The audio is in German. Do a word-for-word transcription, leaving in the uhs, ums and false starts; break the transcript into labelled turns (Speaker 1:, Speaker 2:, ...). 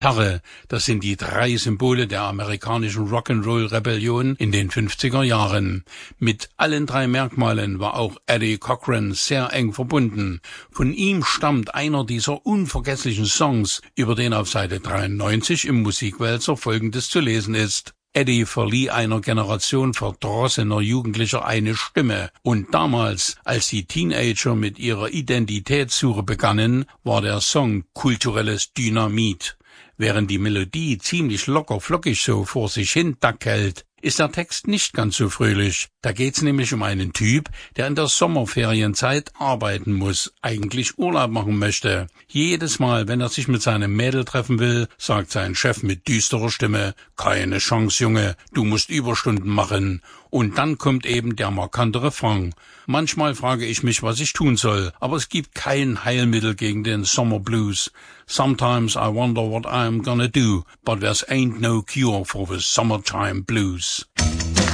Speaker 1: Herre, das sind die drei Symbole der amerikanischen Rock'n'Roll-Rebellion in den fünfziger Jahren. Mit allen drei Merkmalen war auch Eddie Cochran sehr eng verbunden. Von ihm stammt einer dieser unvergesslichen Songs, über den auf Seite dreiundneunzig im Musikwälzer Folgendes zu lesen ist. Eddie verlieh einer Generation verdrossener Jugendlicher eine Stimme. Und damals, als die Teenager mit ihrer Identitätssuche begannen, war der Song kulturelles Dynamit. Während die Melodie ziemlich locker flockig so vor sich hin dackelt, ist der Text nicht ganz so fröhlich. Da geht's nämlich um einen Typ, der in der Sommerferienzeit arbeiten muss, eigentlich Urlaub machen möchte. Jedes Mal, wenn er sich mit seinem Mädel treffen will, sagt sein Chef mit düsterer Stimme: Keine Chance, Junge, du musst Überstunden machen. Und dann kommt eben der markante Refrain. Manchmal frage ich mich, was ich tun soll, aber es gibt kein Heilmittel gegen den Summer Blues. Sometimes I wonder what I'm gonna do, but there's ain't no cure for the summertime blues.